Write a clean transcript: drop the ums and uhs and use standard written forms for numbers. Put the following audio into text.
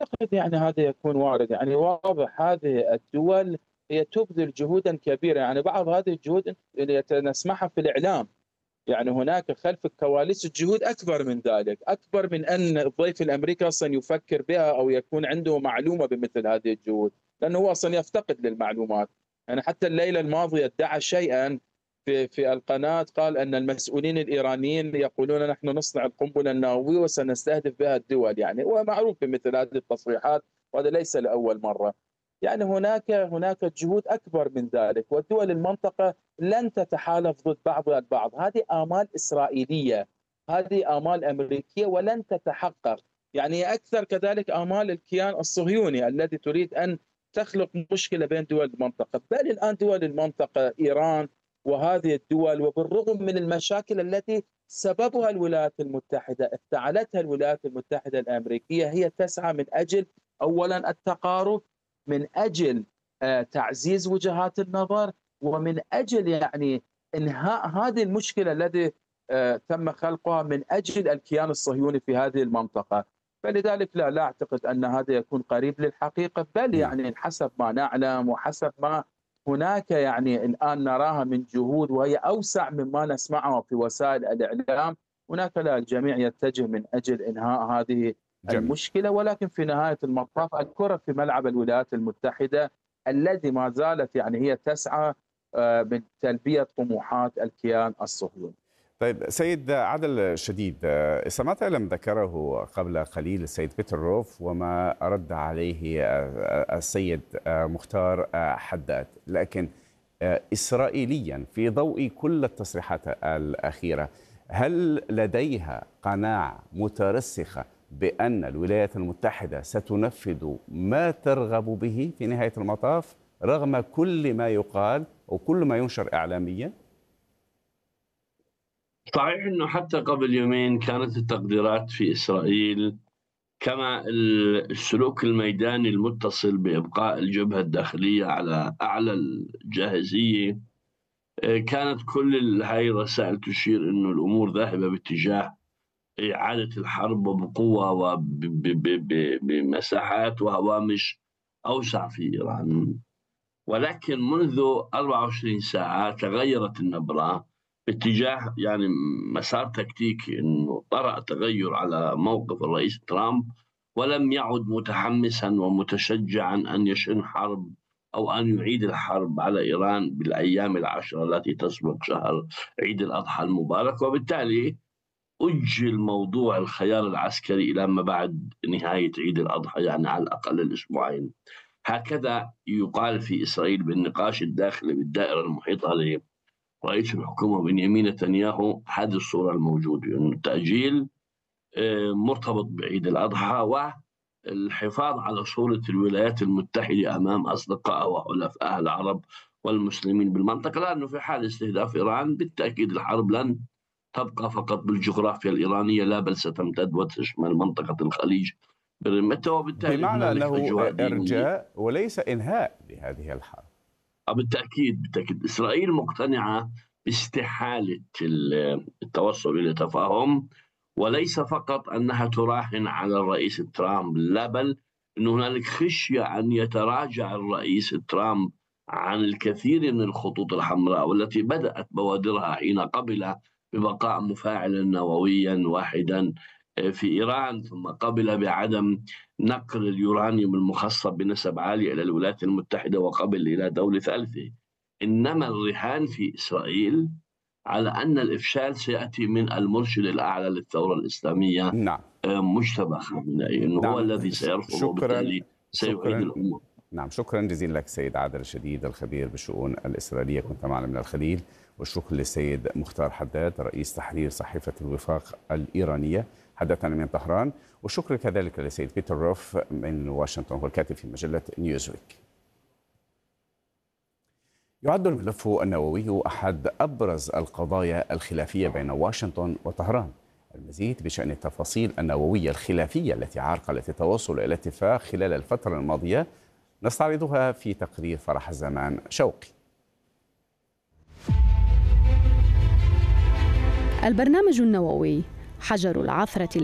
أعتقد يعني هذا يكون وارد، يعني واضح هذه الدول هي تبذل جهودًا كبيرة، يعني بعض هذه الجهود نسمعها في الإعلام، يعني هناك خلف الكواليس جهود أكبر من ذلك، أكبر من أن الضيف الأمريكي أصلًا يفكر بها أو يكون عنده معلومة بمثل هذه الجهود، لأنه هو أصلًا يفتقد للمعلومات، يعني حتى الليلة الماضية ادعى شيئًا في القناة، قال أن المسؤولين الإيرانيين يقولون نحن نصنع القنبلة النووية وسنستهدف بها الدول، يعني هو معروف بمثل هذه التصريحات وهذا ليس لأول مرة. يعني هناك جهود أكبر من ذلك، ودول المنطقة لن تتحالف ضد بعضها البعض، هذه آمال إسرائيلية، هذه آمال أمريكية ولن تتحقق، يعني أكثر كذلك آمال الكيان الصهيوني الذي تريد أن تخلق مشكلة بين دول المنطقة، بل الآن دول المنطقة إيران وهذه الدول، وبالرغم من المشاكل التي سببها الولايات المتحدة افتعلتها الولايات المتحدة الأمريكية، هي تسعى من أجل أولا التقارب، من أجل تعزيز وجهات النظر، ومن أجل يعني إنهاء هذه المشكلة التي تم خلقها من أجل الكيان الصهيوني في هذه المنطقة. فلذلك لا أعتقد أن هذا يكون قريب للحقيقة، بل نعم. يعني حسب ما نعلم وحسب ما هناك يعني الآن نراها من جهود وهي أوسع مما نسمعه في وسائل الإعلام، هناك لا الجميع يتجه من أجل إنهاء هذه جميل. المشكلة، ولكن في نهاية المطاف الكرة في ملعب الولايات المتحدة الذي ما زالت يعني هي تسعى من تلبية طموحات الكيان الصهيوني. طيب سيد عادل الشديد، استمعت إلى ما ذكره قبل قليل السيد بيتر روف وما رد عليه السيد مختار حداد، لكن إسرائيليا في ضوء كل التصريحات الأخيرة، هل لديها قناعة مترسخة بأن الولايات المتحدة ستنفذ ما ترغب به في نهاية المطاف رغم كل ما يقال وكل ما ينشر إعلاميا؟ صحيح أنه حتى قبل يومين كانت التقديرات في إسرائيل كما السلوك الميداني المتصل بإبقاء الجبهة الداخلية على أعلى الجاهزية، كانت كل هاي الرسائل تشير أنه الأمور ذاهبة باتجاه إعادة الحرب وبقوة وبمساحات وهوامش أوسع في إيران. ولكن منذ 24 ساعة تغيرت النبرة باتجاه يعني مسار تكتيكي، أنه طرأ تغير على موقف الرئيس ترامب ولم يعد متحمسا ومتشجعا أن يشن حرب أو أن يعيد الحرب على إيران بالأيام العشرة التي تسبق شهر عيد الأضحى المبارك، وبالتالي أجل موضوع الخيار العسكري إلى ما بعد نهاية عيد الأضحى، يعني على الأقل الأسبوعين. هكذا يقال في إسرائيل بالنقاش الداخلي بالدائرة المحيطة لرئيس الحكومة بنيامين نتنياهو. هذه الصورة الموجودة أن التأجيل مرتبط بعيد الأضحى والحفاظ على صورة الولايات المتحدة أمام أصدقائها وحلفائها العرب والمسلمين بالمنطقة، لأنه في حال استهداف إيران بالتأكيد الحرب لن تبقى فقط بالجغرافيا الإيرانية، لا بل ستمتد وتشمل منطقة الخليج برمتها، وبالتالي بمعنى هنالك أنه أجواء دينية. إرجاء وليس إنهاء لهذه الحرب. بالتأكيد إسرائيل مقتنعة باستحالة التوصل إلى تفاهم، وليس فقط أنها تراهن على الرئيس ترامب، لا بل أن هنالك خشية أن يتراجع الرئيس ترامب عن الكثير من الخطوط الحمراء والتي بدأت بوادرها حين قبل ببقاء مفاعلا نوويا واحدا في إيران، ثم قبل بعدم نقل اليورانيوم المخصب بنسب عالية إلى الولايات المتحدة، وقبل إلى دولة ثالثة. إنما الرهان في إسرائيل على أن الإفشال سيأتي من المرشد الأعلى للثورة الإسلامية، نعم. مجتبى خامنئي، إنه هو نعم. الذي سيرفض شكرا. وبالتالي سيعيد الأمور. نعم، شكرا جزيلا لك سيد عادل الشديد الخبير بالشؤون الإسرائيلية، كنت معنا من الخليل. والشكر للسيد مختار حداد رئيس تحرير صحيفة الوفاق الإيرانية حدثنا من طهران. والشكر كذلك للسيد بيتر روف من واشنطن، هو الكاتب في مجلة نيوزويك. يعد الملف النووي أحد أبرز القضايا الخلافية بين واشنطن وطهران. المزيد بشأن التفاصيل النووية الخلافية التي عرقلت التوصل إلى اتفاق خلال الفترة الماضية نستعرضها في تقرير فرح الزمان شوقي. البرنامج النووي حجر العثرة